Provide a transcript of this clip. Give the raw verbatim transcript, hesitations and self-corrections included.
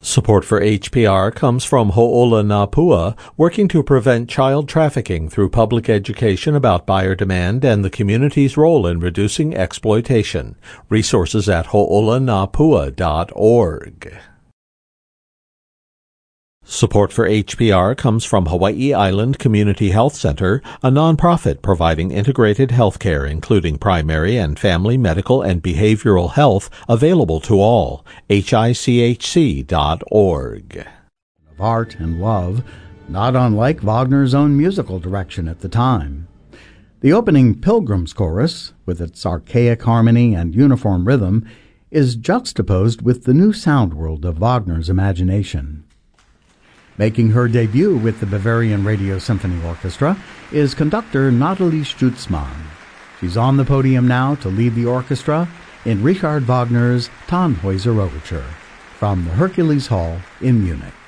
Support for H P R comes from Ho'olanapua, working to prevent child trafficking through public education about buyer demand and the community's role in reducing exploitation. Resources at ho'olanapua dot org. Support for H P R comes from Hawaii Island Community Health Center, a nonprofit providing integrated health care, including primary and family medical and behavioral health, available to all. H I C H C dot org. Of art and love, not unlike Wagner's own musical direction at the time. The opening Pilgrim's Chorus, with its archaic harmony and uniform rhythm, is juxtaposed with the new sound world of Wagner's imagination. Making her debut with the Bavarian Radio Symphony Orchestra is conductor Nathalie Stutzmann. She's on the podium now to lead the orchestra in Richard Wagner's Tannhäuser Overture from the Hercules Hall in Munich.